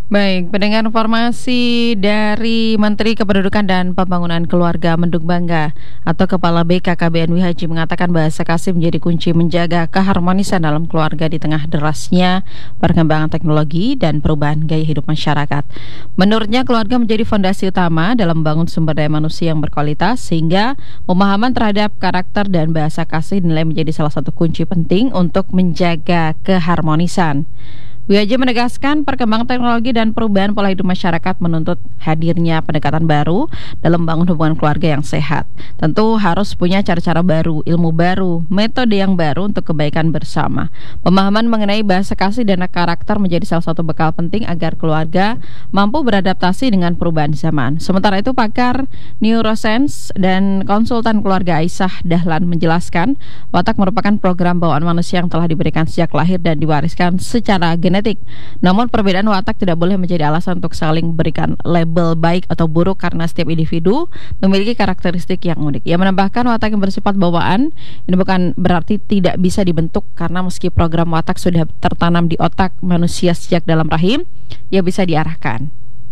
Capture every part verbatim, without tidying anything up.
Baik, pendengar informasi dari Menteri Kependudukan dan Pembangunan Keluarga Menduk Bangga atau Kepala B K K B N W Haji mengatakan bahasa kasih menjadi kunci menjaga keharmonisan dalam keluarga di tengah derasnya perkembangan teknologi dan perubahan gaya hidup masyarakat. Menurutnya, keluarga menjadi fondasi utama dalam membangun sumber daya manusia yang berkualitas, sehingga pemahaman terhadap karakter dan bahasa kasih dinilai menjadi salah satu kunci penting untuk menjaga keharmonisan. W H J menegaskan perkembangan teknologi dan perubahan pola hidup masyarakat menuntut hadirnya pendekatan baru dalam membangun hubungan keluarga yang sehat. Tentu harus punya cara-cara baru, ilmu baru, metode yang baru untuk kebaikan bersama. Pemahaman mengenai bahasa kasih dan karakter menjadi salah satu bekal penting agar keluarga mampu beradaptasi dengan perubahan zaman. Sementara itu, pakar neuroscience dan konsultan keluarga Aisyah Dahlan menjelaskan, watak merupakan program bawaan manusia yang telah diberikan sejak lahir dan diwariskan secara genetik. Namun perbedaan watak tidak boleh menjadi alasan untuk saling berikan label baik atau buruk karena setiap individu memiliki karakteristik yang unik. Ia menambahkan watak yang bersifat bawaan ini bukan berarti tidak bisa dibentuk, karena meski program watak sudah tertanam di otak manusia sejak dalam rahim, ia bisa diarahkan.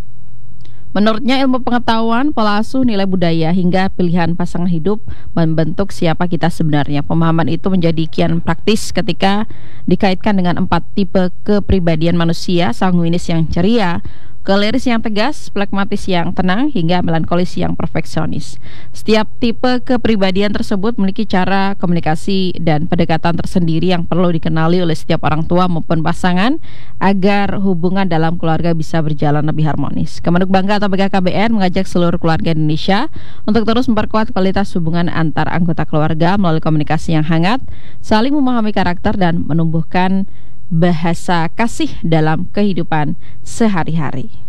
Menurutnya, ilmu pengetahuan, pola asuh, nilai budaya, hingga pilihan pasangan hidup membentuk siapa kita sebenarnya. Pemahaman itu menjadi kian praktis ketika dikaitkan dengan empat tipe kepribadian manusia: sanguinis yang ceria, koleris yang tegas, pragmatis yang tenang, hingga melankolis yang perfeksionis. Setiap tipe kepribadian tersebut memiliki cara komunikasi dan pendekatan tersendiri yang perlu dikenali oleh setiap orang tua maupun pasangan agar hubungan dalam keluarga bisa berjalan lebih harmonis. Kemenuk Bangga atau B K K B N mengajak seluruh keluarga Indonesia untuk terus memperkuat kualitas hubungan antar anggota keluarga melalui komunikasi yang hangat, saling memahami karakter, dan menumbuhkan bahasa kasih dalam kehidupan sehari-hari.